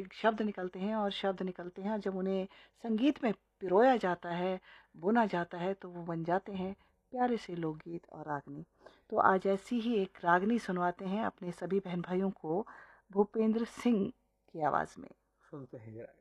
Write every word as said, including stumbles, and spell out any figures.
शब्द निकलते हैं और शब्द निकलते हैं, और जब उन्हें संगीत में पिरोया जाता है, बुना जाता है, तो वो बन जाते हैं प्यारे से लोकगीत और रागनी। तो आज ऐसी ही एक रागनी सुनवाते हैं अपने सभी बहन भाइयों को भूपेंद्र सिंह की आवाज़ में। सुनते हैं जरा।